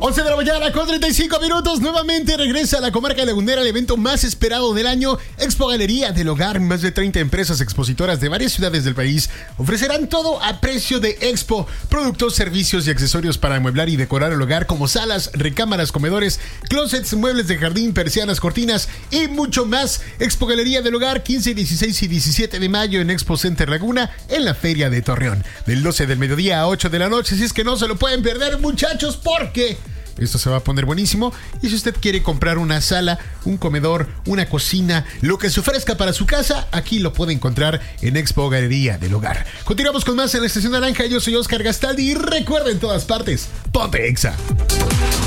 11 de la mañana con 35 minutos. Nuevamente regresa a la comarca lagunera el evento más esperado del año, Expo Galería del Hogar. Más de 30 empresas expositoras de varias ciudades del país ofrecerán todo a precio de expo. Productos, servicios y accesorios para amueblar y decorar el hogar, como salas, recámaras, comedores, closets, muebles de jardín, persianas, cortinas y mucho más. Expo Galería del Hogar, 15, 16 y 17 de mayo en Expo Center Laguna, en la Feria de Torreón. Del 12 del mediodía a 8 de la noche. Si es que no se lo pueden perder, muchachos, porque esto se va a poner buenísimo. Y si usted quiere comprar una sala, un comedor, una cocina, lo que se ofrezca para su casa, aquí lo puede encontrar en Expo Galería del Hogar. Continuamos con más en la Estación Naranja. Yo soy Oscar Gastaldi y recuerda, en todas partes, ponte Exa.